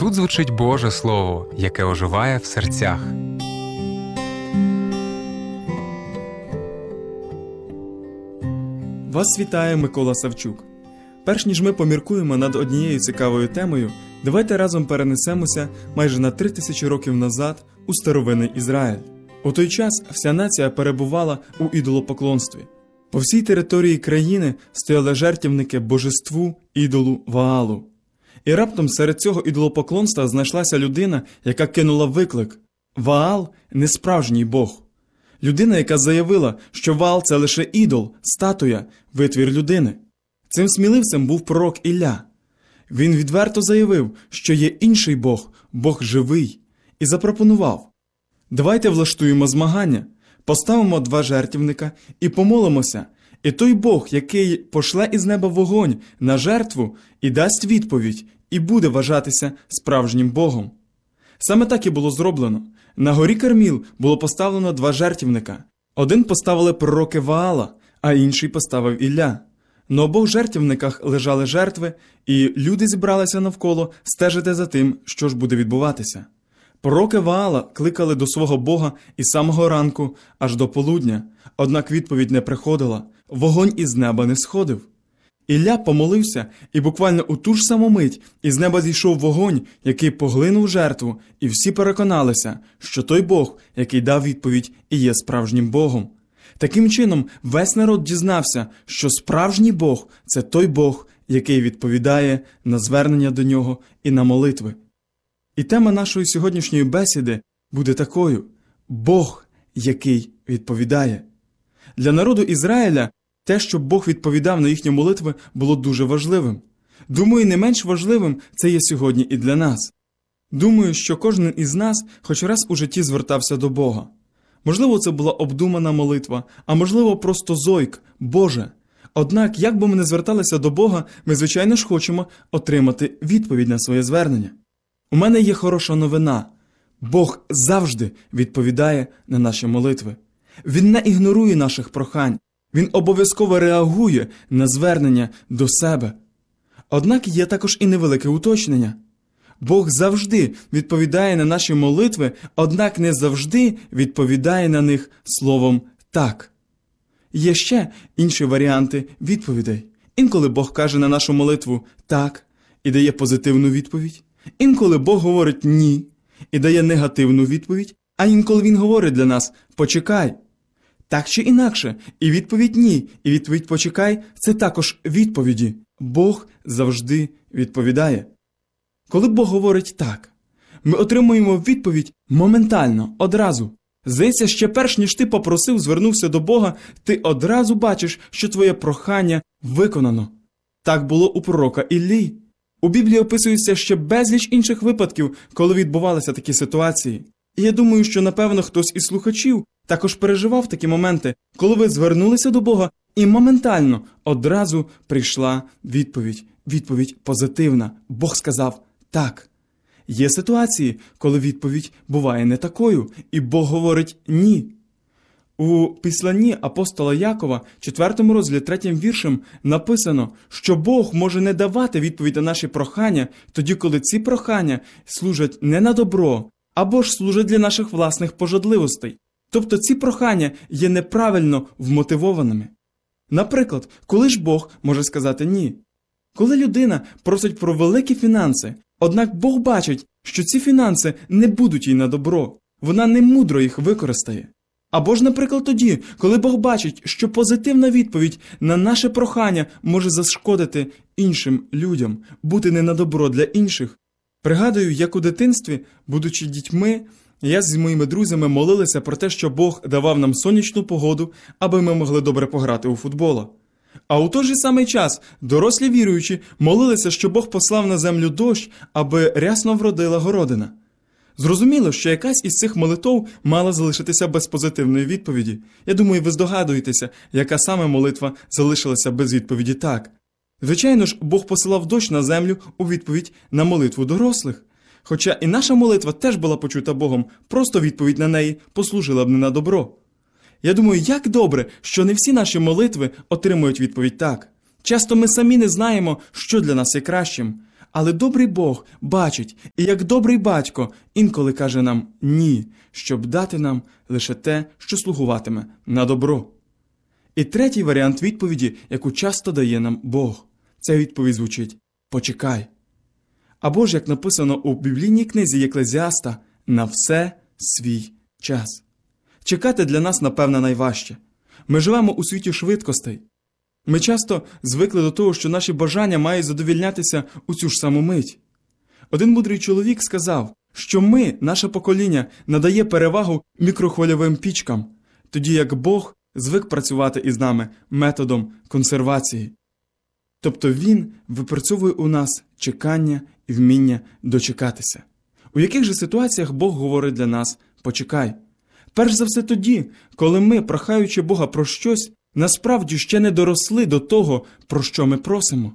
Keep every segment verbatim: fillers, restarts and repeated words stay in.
Тут звучить Боже Слово, яке оживає в серцях. Вас вітає Микола Савчук. Перш ніж ми поміркуємо над однією цікавою темою, давайте разом перенесемося майже на три тисячі років назад у старовинний Ізраїль. У той час вся нація перебувала у ідолопоклонстві. По всій території країни стояли жертівники божеству ідолу Ваалу. І раптом серед цього ідолопоклонства знайшлася людина, яка кинула виклик. Ваал – не справжній Бог. Людина, яка заявила, що Ваал – це лише ідол, статуя, витвір людини. Цим сміливцем був пророк Ілля. Він відверто заявив, що є інший Бог, Бог живий, і запропонував: давайте влаштуємо змагання, поставимо два жертвівника і помолимося, і той Бог, який пошле із неба вогонь на жертву і дасть відповідь, і буде вважатися справжнім Богом. Саме так і було зроблено. На горі Карміл було поставлено два жертвівника. Один поставили пророки Ваала, а інший поставив Ілля. На обох жертвівниках лежали жертви, і люди зібралися навколо стежити за тим, що ж буде відбуватися. Пророки Ваала кликали до свого Бога із самого ранку аж до полудня, однак відповідь не приходила, вогонь із неба не сходив. Ілля помолився, і буквально у ту ж саму мить із неба зійшов вогонь, який поглинув жертву, і всі переконалися, що той Бог, який дав відповідь, і є справжнім Богом. Таким чином, весь народ дізнався, що справжній Бог – це той Бог, який відповідає на звернення до нього і на молитви. І тема нашої сьогоднішньої бесіди буде такою – Бог, який відповідає. Для народу Ізраїля те, що Бог відповідав на їхні молитви, було дуже важливим. Думаю, не менш важливим це є сьогодні і для нас. Думаю, що кожен із нас хоч раз у житті звертався до Бога. Можливо, це була обдумана молитва, а можливо, просто зойк «Боже». Однак, як би ми не зверталися до Бога, ми, звичайно ж, хочемо отримати відповідь на своє звернення. У мене є хороша новина. Бог завжди відповідає на наші молитви. Він не ігнорує наших прохань. Він обов'язково реагує на звернення до себе. Однак є також і невелике уточнення. Бог завжди відповідає на наші молитви, однак не завжди відповідає на них словом «так». Є ще інші варіанти відповідей. Інколи Бог каже на нашу молитву «так» і дає позитивну відповідь. Інколи Бог говорить «ні» і дає негативну відповідь, а інколи Він говорить для нас «почекай». Так чи інакше, і відповідь «ні», і відповідь «почекай» – це також відповіді. Бог завжди відповідає. Коли Бог говорить «так», ми отримуємо відповідь моментально, одразу. Здається, ще перш ніж ти попросив, звернувся до Бога, ти одразу бачиш, що твоє прохання виконано. Так було у пророка Іллі. У Біблії описується ще безліч інших випадків, коли відбувалися такі ситуації. І я думаю, що, напевно, хтось із слухачів також переживав такі моменти, коли ви звернулися до Бога, і моментально одразу прийшла відповідь. Відповідь позитивна. Бог сказав «так». Є ситуації, коли відповідь буває не такою, і Бог говорить «ні». У післанні апостола Якова, четвертому розділі, третім віршем, написано, що Бог може не давати відповідь на наші прохання, тоді, коли ці прохання служать не на добро, або ж служать для наших власних пожадливостей. Тобто ці прохання є неправильно вмотивованими. Наприклад, коли ж Бог може сказати «ні»? Коли людина просить про великі фінанси, однак Бог бачить, що ці фінанси не будуть їй на добро, вона не мудро їх використає. Або ж, наприклад, тоді, коли Бог бачить, що позитивна відповідь на наше прохання може зашкодити іншим людям, бути не на добро для інших. Пригадую, як у дитинстві, будучи дітьми, я з моїми друзями молилися про те, що Бог давав нам сонячну погоду, аби ми могли добре пограти у футбола. А у той же самий час дорослі віруючі молилися, що Бог послав на землю дощ, аби рясно вродила городина. Зрозуміло, що якась із цих молитов мала залишитися без позитивної відповіді. Я думаю, ви здогадуєтеся, яка саме молитва залишилася без відповіді «так». Звичайно ж, Бог посилав дощ на землю у відповідь на молитву дорослих. Хоча і наша молитва теж була почута Богом, просто відповідь на неї послужила б не на добро. Я думаю, як добре, що не всі наші молитви отримують відповідь «так». Часто ми самі не знаємо, що для нас є кращим. Але добрий Бог бачить, і як добрий батько інколи каже нам «ні», щоб дати нам лише те, що слугуватиме на добро. І третій варіант відповіді, яку часто дає нам Бог. Ця відповідь звучить «почекай». Або ж, як написано у біблійній книзі Єклезіаста, «на все свій час». Чекати для нас, напевно, найважче. Ми живемо у світі швидкостей. Ми часто звикли до того, що наші бажання мають задовільнятися у цю ж саму мить. Один мудрий чоловік сказав, що ми, наше покоління, надає перевагу мікрохвильовим пічкам, тоді як Бог звик працювати із нами методом консервації. Тобто Він випрацьовує у нас чекання і вміння дочекатися. У яких же ситуаціях Бог говорить для нас «почекай»? Перш за все тоді, коли ми, прохаючи Бога про щось, насправді ще не доросли до того, про що ми просимо.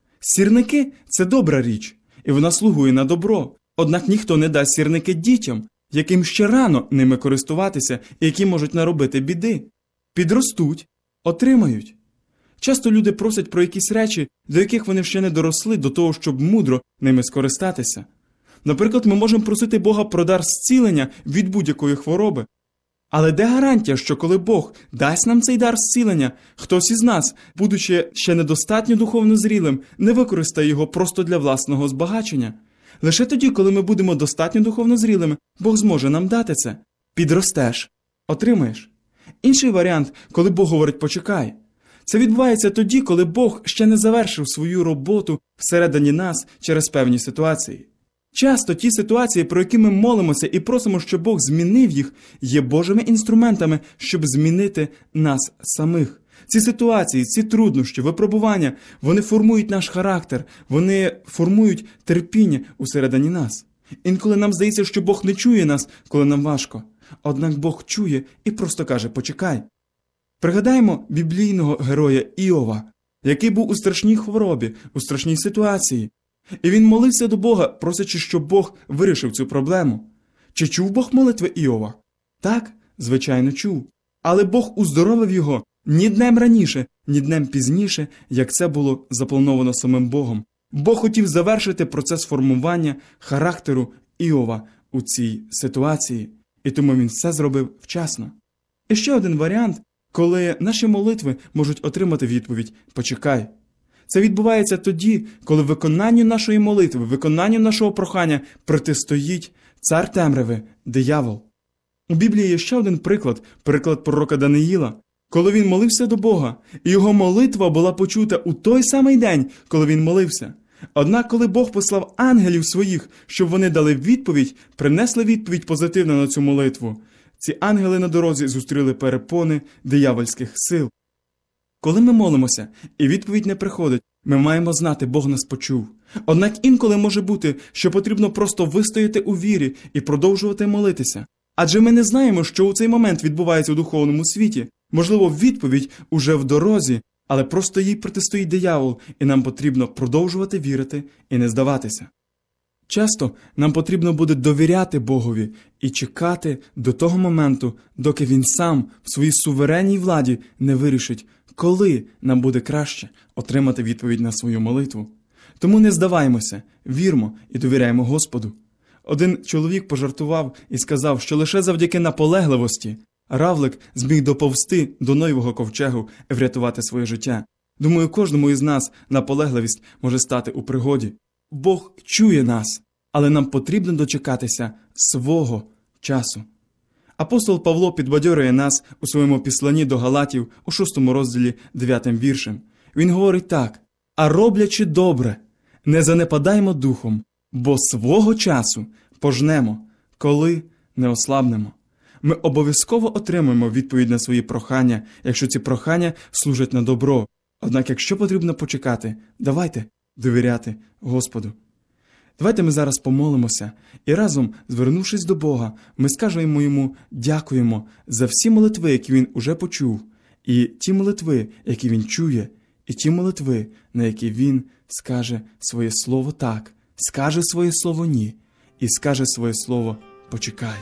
Сірники – це добра річ, і вона слугує на добро. Однак ніхто не дасть сірники дітям, яким ще рано ними користуватися і які можуть наробити біди. Підростуть – отримають. Часто люди просять про якісь речі, до яких вони ще не доросли до того, щоб мудро ними скористатися. Наприклад, ми можемо просити Бога про дар зцілення від будь-якої хвороби. Але де гарантія, що коли Бог дасть нам цей дар зцілення, хтось із нас, будучи ще недостатньо духовно зрілим, не використає його просто для власного збагачення? Лише тоді, коли ми будемо достатньо духовно зрілими, Бог зможе нам дати це. Підростеш – отримаєш. Інший варіант, коли Бог говорить «почекай». Це відбувається тоді, коли Бог ще не завершив свою роботу всередині нас через певні ситуації. Часто ті ситуації, про які ми молимося і просимо, щоб Бог змінив їх, є Божими інструментами, щоб змінити нас самих. Ці ситуації, ці труднощі, випробування, вони формують наш характер, вони формують терпіння усередині нас. Інколи нам здається, що Бог не чує нас, коли нам важко. Однак Бог чує і просто каже «почекай». Пригадаємо біблійного героя Іова, який був у страшній хворобі, у страшній ситуації. І він молився до Бога, просячи, щоб Бог вирішив цю проблему. Чи чув Бог молитви Іова? Так, звичайно, чув. Але Бог уздоровив його ні днем раніше, ні днем пізніше, як це було заплановано самим Богом. Бог хотів завершити процес формування характеру Іова у цій ситуації. І тому він все зробив вчасно. І ще один варіант, коли наші молитви можуть отримати відповідь «почекай». Це відбувається тоді, коли виконанню нашої молитви, виконанню нашого прохання протистоїть цар темряви – диявол. У Біблії є ще один приклад, приклад пророка Даниїла, коли він молився до Бога, і його молитва була почута у той самий день, коли він молився. Однак, коли Бог послав ангелів своїх, щоб вони дали відповідь, принесли відповідь позитивно на цю молитву, ці ангели на дорозі зустріли перепони диявольських сил. Коли ми молимося, і відповідь не приходить, ми маємо знати, Бог нас почув. Однак інколи може бути, що потрібно просто вистояти у вірі і продовжувати молитися. Адже ми не знаємо, що у цей момент відбувається у духовному світі. Можливо, відповідь уже в дорозі, але просто їй протистоїть диявол, і нам потрібно продовжувати вірити і не здаватися. Часто нам потрібно буде довіряти Богові і чекати до того моменту, доки Він сам в своїй суверенній владі не вирішить, коли нам буде краще отримати відповідь на свою молитву. Тому не здаваймося, вірмо і довіряємо Господу. Один чоловік пожартував і сказав, що лише завдяки наполегливості равлик зміг доповзти до Ноєвого ковчегу і врятувати своє життя. Думаю, кожному із нас наполегливість може стати у пригоді. Бог чує нас, але нам потрібно дочекатися свого часу. Апостол Павло підбадьорює нас у своєму післанні до Галатів у шостому розділі дев'ятим віршем. Він говорить так: «А роблячи добре, не занепадаймо духом, бо свого часу пожнемо, коли не ослабнемо». Ми обов'язково отримаємо відповідь на свої прохання, якщо ці прохання служать на добро. Однак, якщо потрібно почекати, давайте довіряти Господу. Давайте ми зараз помолимося і разом, звернувшись до Бога, ми скажемо Йому «дякуємо» за всі молитви, які Він уже почув, і ті молитви, які Він чує, і ті молитви, на які Він скаже своє слово «так», скаже своє слово «ні» і скаже своє слово «почекай».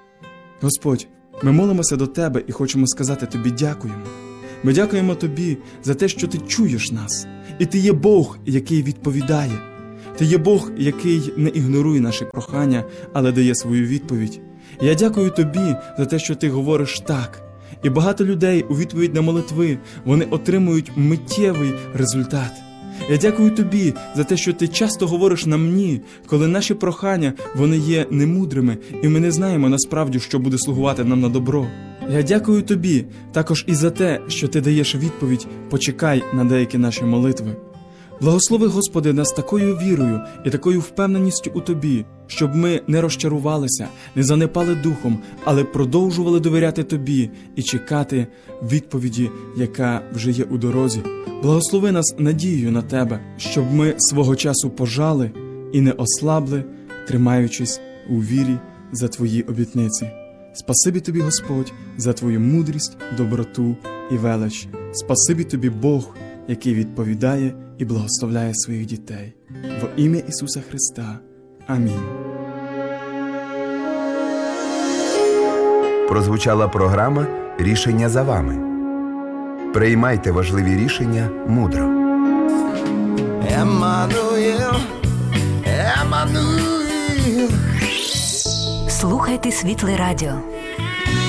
Господь, ми молимося до Тебе і хочемо сказати Тобі дякуємо. Ми дякуємо Тобі за те, що Ти чуєш нас, і Ти є Бог, який відповідає. Ти є Бог, який не ігнорує наші прохання, але дає свою відповідь. Я дякую тобі за те, що ти говориш так. І багато людей у відповідь на молитви, вони отримують миттєвий результат. Я дякую тобі за те, що ти часто говориш нам «ні», коли наші прохання, вони є немудрими, і ми не знаємо насправді, що буде слугувати нам на добро. Я дякую тобі також і за те, що ти даєш відповідь «почекай» на деякі наші молитви. Благослови, Господи, нас такою вірою і такою впевненістю у Тобі, щоб ми не розчарувалися, не занепали духом, але продовжували довіряти Тобі і чекати відповіді, яка вже є у дорозі. Благослови нас надією на Тебе, щоб ми свого часу пожали і не ослабли, тримаючись у вірі за Твої обітниці. Спасибі Тобі, Господь, за Твою мудрість, доброту і велич. Спасибі Тобі, Бог, який відповідає і благословляє своїх дітей. Во ім'я Ісуса Христа. Амінь. Прозвучала програма «Рішення за вами». Приймайте важливі рішення мудро. Еммануїл, Еммануїл. Слухайте Світле Радіо.